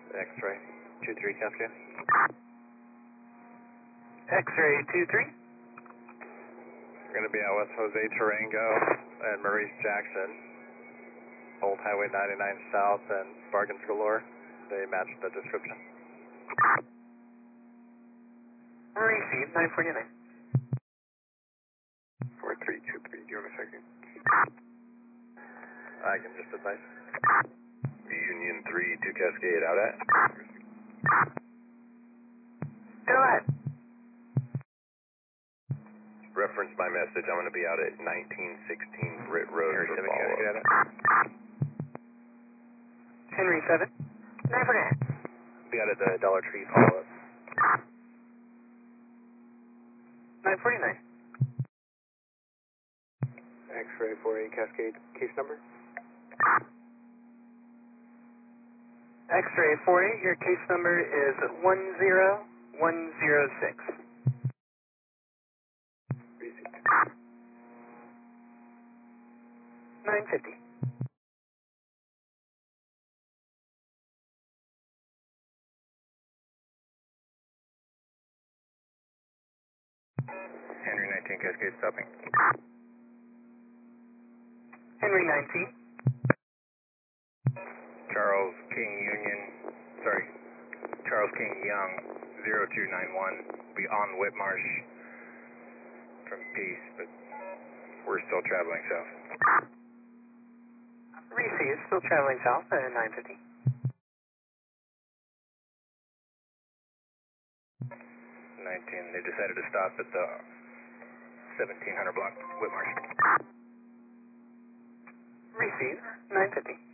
X-ray 23 Cascade. X-ray 23. We're going to be at West Jose Tarango and Maurice Jackson. Old Highway 99 South and bargains galore. They match the description. Received 949. 4323, do you want a second? I can just advise. Union 3 to Cascade, out at? Go ahead. Reference my message, I'm going to be out at 1916 Britt Road Henry for 7 follow-up. Cascade. Henry 7. 949. Be out at the Dollar Tree follow-up. 949. X-ray 48 Cascade, case number? X-ray 40, your case number is 10106. Received. 950. Henry 19 Cascade stopping. Henry 19. Charles King Young 0291. Be on Whitmarsh from Peace, but we're still traveling south. Received, still traveling south at 950. 19, they decided to stop at the 1700 block, Whitmarsh. Received, 950.